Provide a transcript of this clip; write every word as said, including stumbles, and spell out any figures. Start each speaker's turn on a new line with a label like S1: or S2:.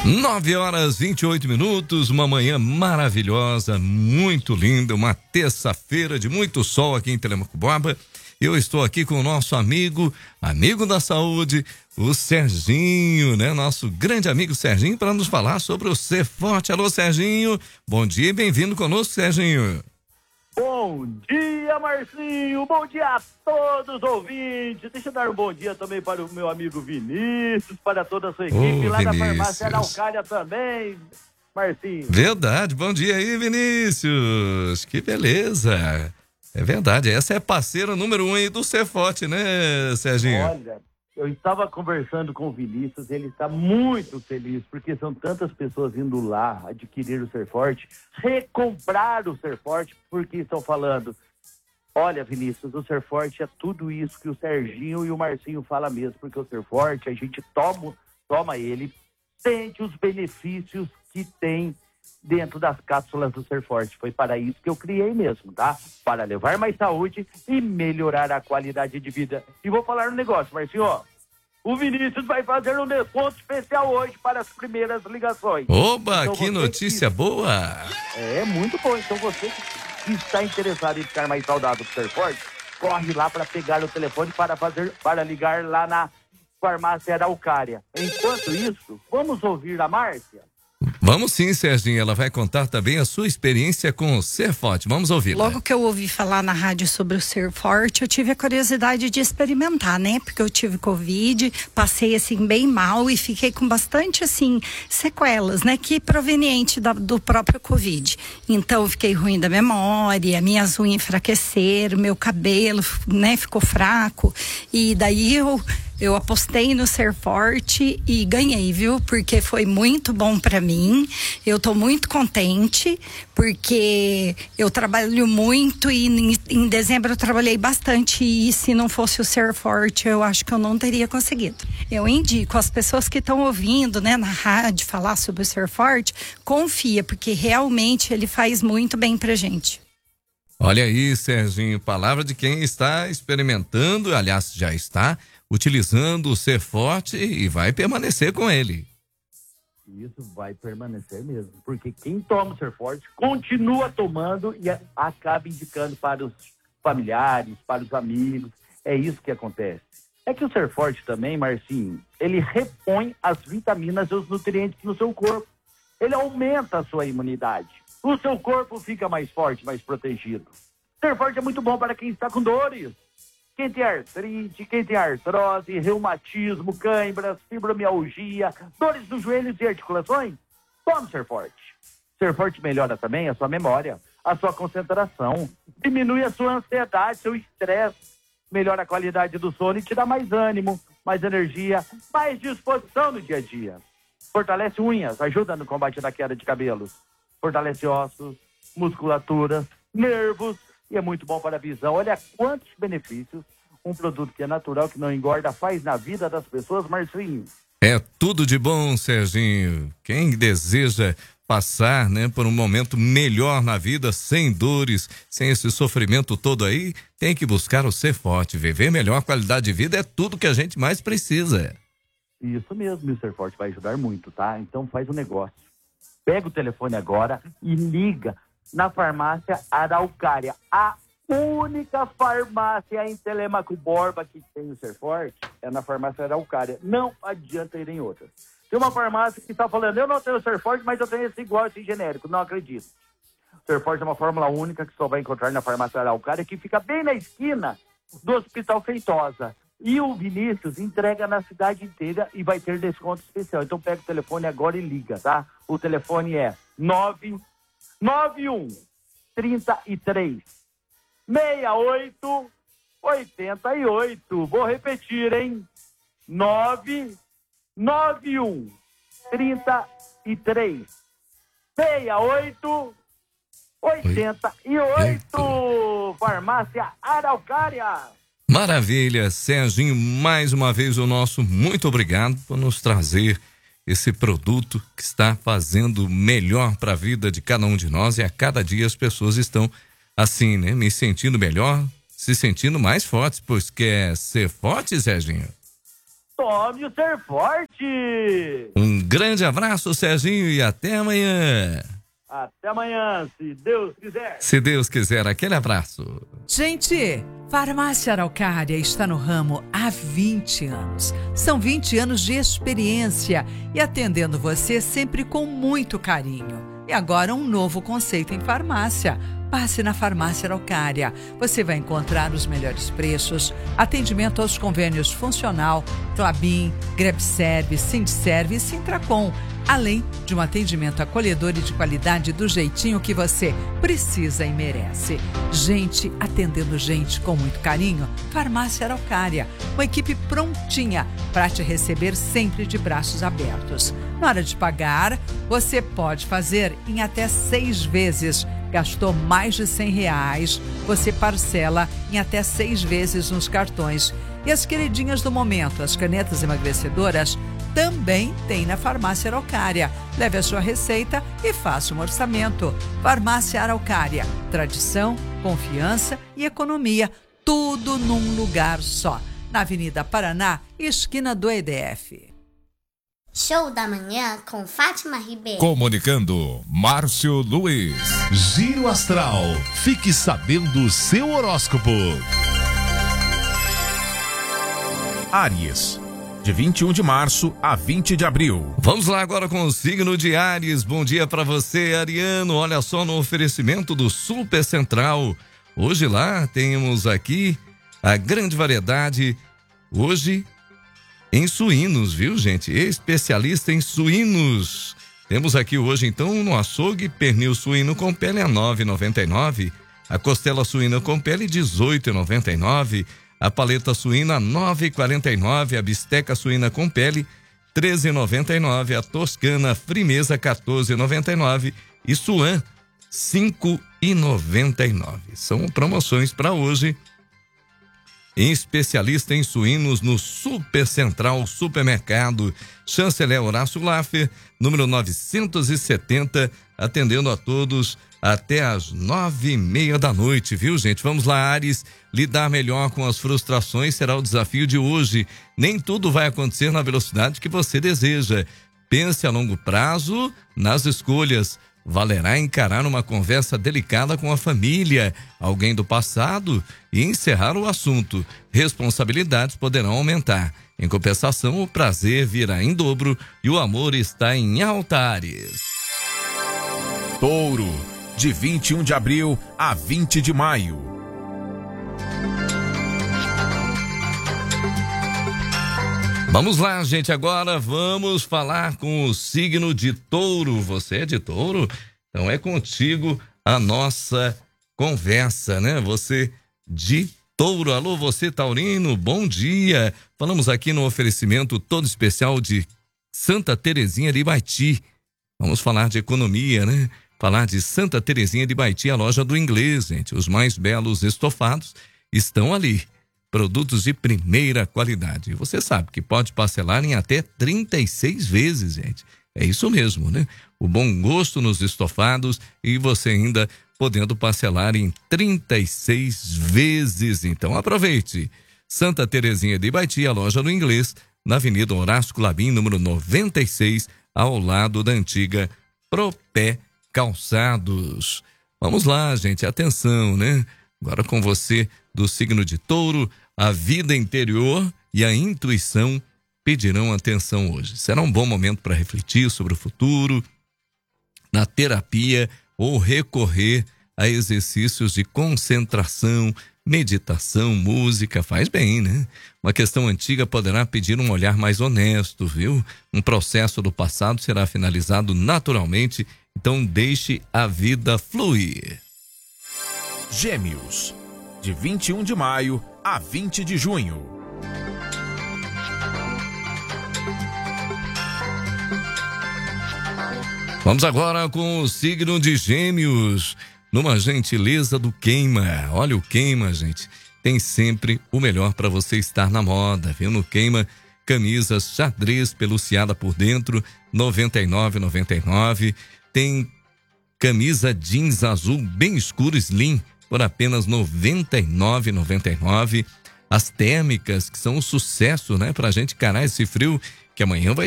S1: nove horas e vinte e oito minutos, uma manhã maravilhosa, muito linda, uma terça-feira de muito sol aqui em Telemaco Borba. Eu estou aqui com o nosso amigo, amigo da saúde, o Serginho, né? Nosso grande amigo Serginho, para nos falar sobre o Ser Forte. Alô, Serginho, bom dia e bem-vindo conosco, Serginho.
S2: Bom dia, Marcinho, bom dia a todos os ouvintes. Deixa eu dar um bom dia também para o meu amigo Vinícius, para toda a sua equipe,
S1: Ô,
S2: lá
S1: Vinícius.
S2: da farmácia Araucária também, Marcinho.
S1: Verdade, bom dia aí, Vinícius, que beleza. É verdade, essa é a parceira número um aí do Ser Forte, né, Serginho?
S2: Olha, eu estava conversando com o Vinícius, ele está muito feliz, porque são tantas pessoas indo lá adquirir o Ser Forte, recomprar o Ser Forte, porque estão falando, olha, Vinícius, o Ser Forte é tudo isso que o Serginho e o Marcinho falam mesmo, porque o Ser Forte, a gente toma, toma ele, sente os benefícios que tem dentro das cápsulas do Ser Forte. Foi para isso que eu criei mesmo, tá? Para levar mais saúde e melhorar a qualidade de vida. E vou falar um negócio, Marcinho, ó. O Vinícius vai fazer um desconto especial hoje para as primeiras ligações.
S1: Oba,
S2: então,
S1: que notícia que... boa!
S2: É, muito bom. Então você que está interessado em ficar mais saudável do Ser Forte, corre lá para pegar o telefone para fazer, para ligar lá na farmácia Araucária. Enquanto isso, vamos ouvir a Márcia?
S1: Vamos sim, Serginho, ela vai contar também a sua experiência com o Ser Forte, vamos ouvir.
S3: Logo que eu ouvi falar na rádio sobre o Ser Forte, eu tive a curiosidade de experimentar, né? Porque eu tive Covid, passei assim bem mal e fiquei com bastante assim sequelas, né? Que proveniente da, do próprio Covid. Então eu fiquei ruim da memória, minhas unhas enfraqueceram, meu cabelo, né? Ficou fraco e daí eu Eu apostei no Ser Forte e ganhei, viu? Porque foi muito bom pra mim. Eu tô muito contente, porque eu trabalho muito e em, em dezembro eu trabalhei bastante e se não fosse o Ser Forte, eu acho que eu não teria conseguido. Eu indico as pessoas que estão ouvindo, né, na rádio falar sobre o Ser Forte, confia, porque realmente ele faz muito bem pra gente.
S1: Olha aí, Serginho, palavra de quem está experimentando, aliás, já está utilizando o Ser Forte e vai permanecer com ele.
S2: Isso vai permanecer mesmo, porque quem toma o Ser Forte continua tomando e acaba indicando para os familiares, para os amigos. É isso que acontece. É que o Ser Forte também, Marcinho, ele repõe as vitaminas e os nutrientes no seu corpo. Ele aumenta a sua imunidade. O seu corpo fica mais forte, mais protegido. Ser Forte é muito bom para quem está com dores. Quem tem artrite, quem tem artrose, reumatismo, cãibras, fibromialgia, dores dos joelhos e articulações, tome Ser Forte. Ser Forte melhora também a sua memória, a sua concentração, diminui a sua ansiedade, seu estresse, melhora a qualidade do sono e te dá mais ânimo, mais energia, mais disposição no dia a dia. Fortalece unhas, ajuda no combate da queda de cabelos. Fortalece ossos, musculatura, nervos e é muito bom para a visão. Olha quantos benefícios um produto que é natural, que não engorda, faz na vida das pessoas, Marcinho.
S1: É tudo de bom, Serginho. Quem deseja passar, né, por um momento melhor na vida, sem dores, sem esse sofrimento todo aí, tem que buscar o Ser Forte. Viver melhor, qualidade de vida é tudo que a gente mais precisa.
S2: Isso mesmo, o Ser Forte vai ajudar muito, tá? Então faz um negócio. Pega o telefone agora e liga na farmácia Araucária. A única farmácia em Telemaco Borba que tem o Ser Forte é na farmácia Araucária. Não adianta ir em outras. Tem uma farmácia que está falando, eu não tenho o Ser Forte, mas eu tenho esse igual, esse genérico. Não acredito. O Ser Forte é uma fórmula única que só vai encontrar na farmácia Araucária, que fica bem na esquina do Hospital Feitosa. E o Vinícius entrega na cidade inteira e vai ter desconto especial. Então pega o telefone agora e liga, tá? O telefone é nove nove um trinta e três sessenta e oito oitenta e oito. Vou repetir, hein? nove nove um trinta e três sessenta e oito oitenta e oito. Farmácia Araucária.
S1: Maravilha, Serginho, mais uma vez o nosso muito obrigado por nos trazer esse produto que está fazendo melhor para a vida de cada um de nós, e a cada dia as pessoas estão assim, né? Me sentindo melhor, se sentindo mais fortes, pois quer ser forte, Serginho?
S2: tome o Ser Forte.
S1: Um grande abraço, Serginho, e até amanhã.
S2: Até amanhã, se Deus quiser.
S1: Se Deus quiser, aquele abraço.
S4: Gente, Farmácia Araucária está no ramo há vinte anos. São vinte anos de experiência e atendendo você sempre com muito carinho. E agora um novo conceito em farmácia. Passe na Farmácia Araucária. Você vai encontrar os melhores preços, atendimento aos convênios Funcional, Klabin, Grepserve, Sindserve e Sintracom, além de um atendimento acolhedor e de qualidade do jeitinho que você precisa e merece. Gente atendendo gente com muito carinho, Farmácia Araucária, uma equipe prontinha para te receber sempre de braços abertos. Na hora de pagar, você pode fazer em até seis vezes. Gastou mais de cem reais, você parcela em até seis vezes nos cartões. E as queridinhas do momento, as canetas emagrecedoras, também tem na Farmácia Araucária. Leve a sua receita e faça um orçamento. Farmácia Araucária, tradição, confiança e economia, tudo num lugar só. Na Avenida Paraná, esquina do E D F.
S5: Show da manhã com Fátima Ribeiro.
S6: Comunicando, Márcio Luiz.
S7: Giro Astral. Fique sabendo seu horóscopo.
S6: Áries, de vinte e um de março a vinte de abril.
S1: Vamos lá agora com o signo de Áries. Bom dia para você, Ariano. Olha só no oferecimento do Super Central. Hoje lá temos aqui a grande variedade. Hoje em suínos, viu, gente? Especialista em suínos. Temos aqui hoje, então, no açougue, pernil suíno com pele a nove reais e noventa e nove centavos. A costela suína com pele, dezoito reais e noventa e nove centavos. A paleta suína, nove reais e quarenta e nove centavos. A bisteca suína com pele, treze reais e noventa e nove centavos. A toscana frimeza, quatorze reais e noventa e nove centavos. E suã, cinco reais e noventa e nove centavos. São promoções para hoje. Em especialista em suínos no Super Central Supermercado, Chanceler Horácio Laffer, número novecentos e setenta, atendendo a todos até às nove e meia da noite, viu, gente? Vamos lá, Áries, lidar melhor com as frustrações será o desafio de hoje. Nem tudo vai acontecer na velocidade que você deseja. Pense a longo prazo nas escolhas. Valerá encarar uma conversa delicada com a família, alguém do passado e encerrar o assunto. Responsabilidades poderão aumentar. Em compensação, o prazer virá em dobro e o amor está em alta, Áries.
S6: Touro, de vinte e um de abril a vinte de maio.
S1: Vamos lá, gente, agora vamos falar com o signo de Touro. Você é de Touro? Então é contigo a nossa conversa, né? Você de Touro. Alô, você taurino, bom dia. Falamos aqui no oferecimento todo especial de Santa Terezinha de Ibaiti. Vamos falar de economia, né? Falar de Santa Terezinha de Ibaiti, a loja do inglês, gente. Os mais belos estofados estão ali. Produtos de primeira qualidade. Você sabe que pode parcelar em até trinta e seis vezes, gente. É isso mesmo, né? O bom gosto nos estofados e você ainda podendo parcelar em trinta e seis vezes. Então aproveite. Santa Terezinha de Ibaiti, a loja do inglês, na Avenida Horácio Klabin, número noventa e seis, ao lado da antiga Propé Calçados. Vamos lá, gente, atenção, né? Agora com você do signo de Touro, a vida interior e a intuição pedirão atenção hoje. Será um bom momento para refletir sobre o futuro, na terapia ou recorrer a exercícios de concentração, meditação, música, faz bem, né? Uma questão antiga poderá pedir um olhar mais honesto, viu? Um processo do passado será finalizado naturalmente, então deixe a vida fluir.
S6: Gêmeos, de vinte e um de maio a vinte de junho.
S1: Vamos agora com o signo de Gêmeos, numa gentileza do Queima. Olha, o Queima, gente, tem sempre o melhor para você estar na moda, viu? No Queima, camisa xadrez peluciada por dentro, noventa e nove reais e noventa e nove centavos. Tem camisa jeans azul bem escuro slim, por apenas noventa e nove reais e noventa e nove centavos. as térmicas, que são um sucesso, né? Pra gente encarar esse frio, que amanhã vai